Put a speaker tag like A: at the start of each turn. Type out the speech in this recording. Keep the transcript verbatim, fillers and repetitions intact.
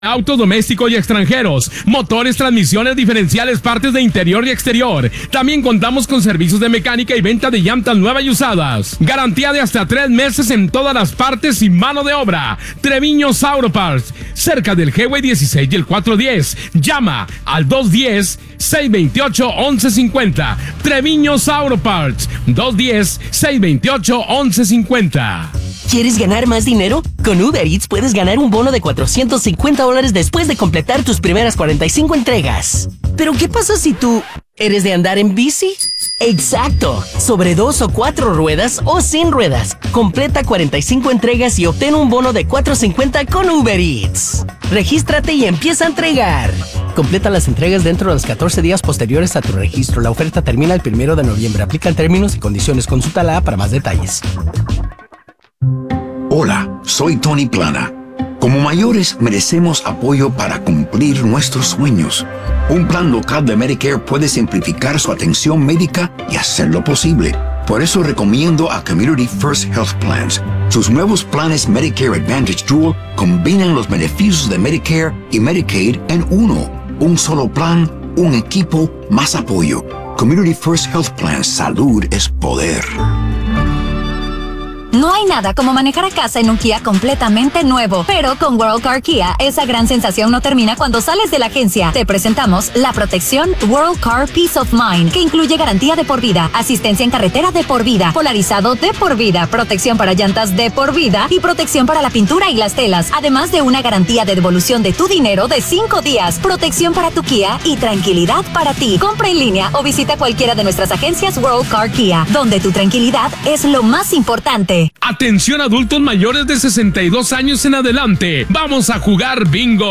A: Autos domésticos y extranjeros, motores, transmisiones, diferenciales, partes de interior y exterior. También contamos con servicios de mecánica y venta de llantas nuevas y usadas. Garantía de hasta tres meses en todas las partes y mano de obra. Treviños Auto Parts, cerca del Highway dieciséis y el cuatrocientos diez. Llama al dos uno cero, seis dos ocho, once cincuenta. Treviños Auto Parts, dos uno cero, seis dos ocho, once cincuenta.
B: ¿Quieres ganar más dinero? Con Uber Eats puedes ganar un bono de cuatrocientos cincuenta dólares después de completar tus primeras cuarenta y cinco entregas. ¿Pero qué pasa si tú eres de andar en bici? ¡Exacto! Sobre dos o cuatro ruedas o sin ruedas. Completa cuarenta y cinco entregas y obtén un bono de cuatrocientos cincuenta con Uber Eats. Regístrate y empieza a entregar. Completa las entregas dentro de los catorce días posteriores a tu registro. La oferta termina el primero de noviembre. Aplican términos y condiciones. Consulta la A para más detalles.
C: Hola, soy Tony Plana. Como mayores merecemos apoyo para cumplir nuestros sueños. Un plan local de Medicare puede simplificar su atención médica y hacerlo posible. Por eso recomiendo a Community First Health Plans. Sus nuevos planes Medicare Advantage Dual combinan los beneficios de Medicare y Medicaid en uno. Un solo plan, un equipo, más apoyo. Community First Health Plans. Salud es poder.
D: No hay nada como manejar a casa en un Kia completamente nuevo, pero con World Car Kia esa gran sensación no termina cuando sales de la agencia. Te presentamos la protección World Car Peace of Mind, que incluye garantía de por vida, asistencia en carretera de por vida, polarizado de por vida, protección para llantas de por vida y protección para la pintura y las telas, además de una garantía de devolución de tu dinero de cinco días, protección para tu Kia y tranquilidad para ti. Compra en línea o visita cualquiera de nuestras agencias World Car Kia, donde tu tranquilidad es lo más importante.
A: Atención adultos mayores de sesenta y dos años en adelante. Vamos a jugar bingo.